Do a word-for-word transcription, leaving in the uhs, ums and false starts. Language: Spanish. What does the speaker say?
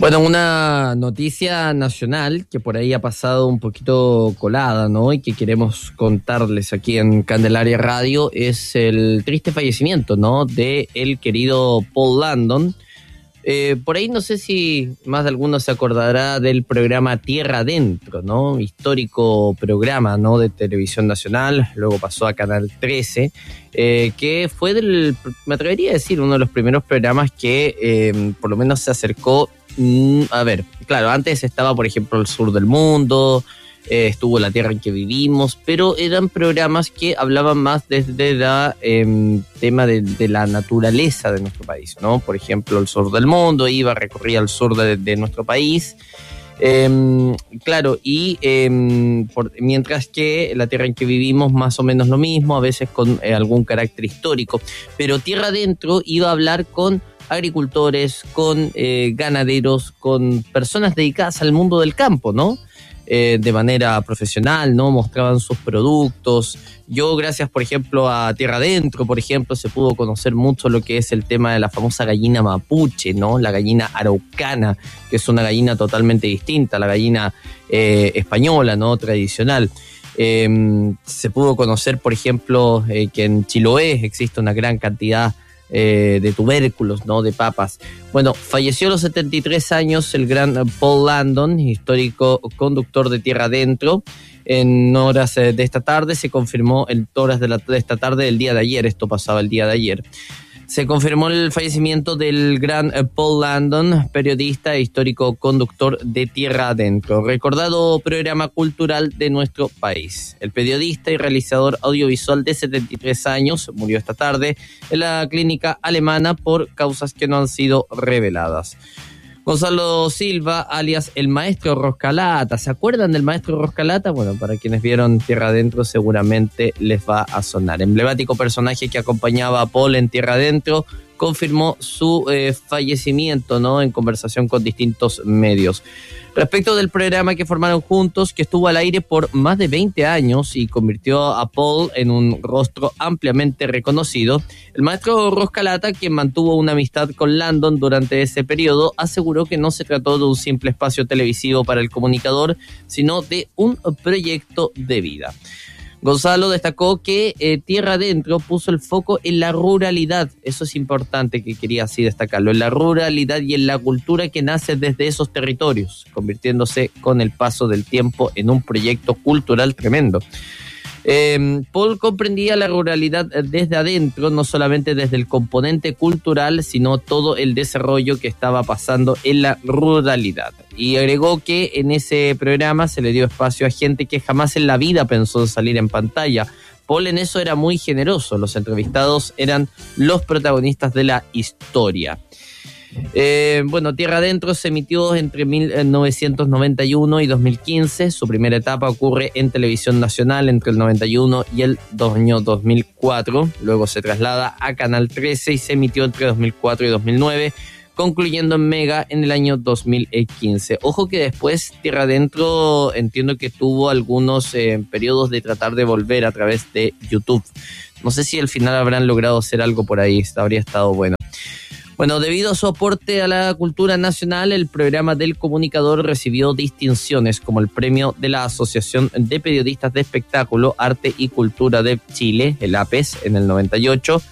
Bueno, una noticia nacional que por ahí ha pasado un poquito colada, ¿no? Y que queremos contarles aquí en Candelaria Radio es el triste fallecimiento, ¿no? De el querido Paul Landon. Eh, por ahí no sé si más de alguno se acordará del programa Tierra Adentro, ¿no? Histórico programa, ¿no? De televisión nacional, luego pasó a Canal trece, eh, que fue del, me atrevería a decir, uno de los primeros programas que eh, por lo menos se acercó, mm, a ver, claro, antes estaba por ejemplo El Sur del Mundo, Eh, estuvo La Tierra en que Vivimos, pero eran programas que hablaban más desde el eh, tema de, de la naturaleza de nuestro país, ¿no? Por ejemplo, El Sur del Mundo iba, recorría el sur de, de nuestro país, eh, claro, y eh, por, mientras que La Tierra en que Vivimos más o menos lo mismo, a veces con eh, algún carácter histórico, pero Tierra Adentro iba a hablar con agricultores, con eh, ganaderos, con personas dedicadas al mundo del campo, ¿no? Eh, de manera profesional, ¿no? Mostraban sus productos. Yo, gracias, por ejemplo, a Tierra Adentro, por ejemplo, se pudo conocer mucho lo que es el tema de la famosa gallina mapuche, ¿no? La gallina araucana, que es una gallina totalmente distinta a la gallina eh, española, ¿no? Tradicional. Eh, se pudo conocer, por ejemplo, eh, que en Chiloé existe una gran cantidad Eh, de tubérculos, ¿no? De papas. Bueno, falleció a los setenta y tres años el gran Paul Landon, histórico conductor de Tierra Adentro. En horas de esta tarde se confirmó, en horas de, la, de esta tarde del día de ayer, esto pasaba el día de ayer, se confirmó el fallecimiento del gran Paul Landon, periodista e histórico conductor de Tierra Adentro, recordado programa cultural de nuestro país. El periodista y realizador audiovisual de setenta y tres años murió esta tarde en la clínica alemana por causas que no han sido reveladas. Gonzalo Silva, alias el Maestro Roscalata. ¿Se acuerdan del Maestro Roscalata? Bueno, para quienes vieron Tierra Adentro seguramente les va a sonar. Emblemático personaje que acompañaba a Paul en Tierra Adentro, confirmó su eh, fallecimiento, ¿no? En conversación con distintos medios. Respecto del programa que formaron juntos, que estuvo al aire por más de veinte años y convirtió a Paul en un rostro ampliamente reconocido, el Maestro Roscalata, quien mantuvo una amistad con Landon durante ese periodo, aseguró que no se trató de un simple espacio televisivo para el comunicador, sino de un proyecto de vida. Gonzalo destacó que eh, Tierra Adentro puso el foco en la ruralidad, eso es importante, que quería así destacarlo, en la ruralidad y en la cultura que nace desde esos territorios, convirtiéndose con el paso del tiempo en un proyecto cultural tremendo. Eh, Paul comprendía la ruralidad desde adentro, no solamente desde el componente cultural, sino todo el desarrollo que estaba pasando en la ruralidad. Y agregó que en ese programa se le dio espacio a gente que jamás en la vida pensó en salir en pantalla. Paul en eso era muy generoso, los entrevistados eran los protagonistas de la historia. Eh, bueno, Tierra Adentro se emitió entre mil novecientos noventa y uno y dos mil quince. Su primera etapa ocurre en Televisión Nacional entre el noventa y uno y el año dos mil cuatro. Luego se traslada a Canal trece y se emitió entre dos mil cuatro y dos mil nueve, concluyendo en Mega en el año dos mil quince. Ojo que después Tierra Adentro entiendo que tuvo algunos eh, periodos de tratar de volver a través de YouTube. No sé si al final habrán logrado hacer algo por ahí, habría estado bueno. Bueno, debido a su aporte a la cultura nacional, el programa del comunicador recibió distinciones como el premio de la Asociación de Periodistas de Espectáculo, Arte y Cultura de Chile, el A P E S, en el noventa y ocho,